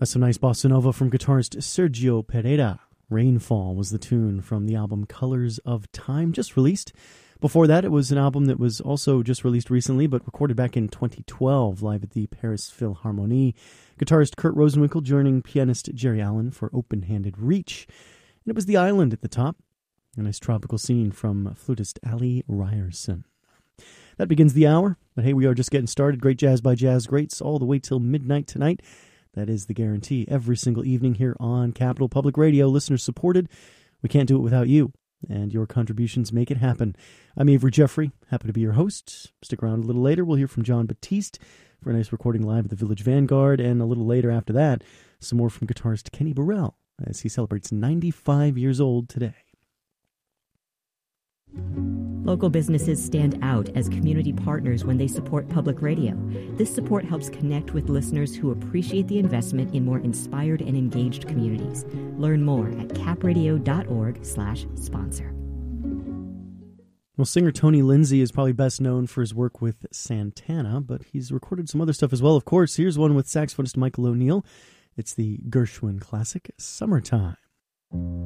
That's some nice bossa nova from guitarist Sergio Pereira. Rainfall was the tune from the album Colors of Time, just released. Before that, it was an album that was also just released recently, but recorded back in 2012, live at the Paris Philharmonie. Guitarist Kurt Rosenwinkel joining pianist Jerry Allen for Open-Handed Reach. And it was The Island at the top. A nice tropical scene from flutist Ali Ryerson. That begins the hour, but hey, we are just getting started. Great jazz by jazz greats all the way till midnight tonight. That is the guarantee every single evening here on Capital Public Radio. Listener supported. We can't do it without you, and your contributions make it happen. I'm Avery Jeffrey, happy to be your host. Stick around a little later. We'll hear from John Batiste for a nice recording live at the Village Vanguard, and a little later after that, some more from guitarist Kenny Burrell as he celebrates 95 years old today. Local businesses stand out as community partners when they support public radio. This support helps connect with listeners who appreciate the investment in more inspired and engaged communities. Learn more at capradio.org/sponsor. Well, singer Tony Lindsay is probably best known for his work with Santana, but he's recorded some other stuff as well, of course. Here's one with saxophonist Michael O'Neill. It's the Gershwin classic, Summertime.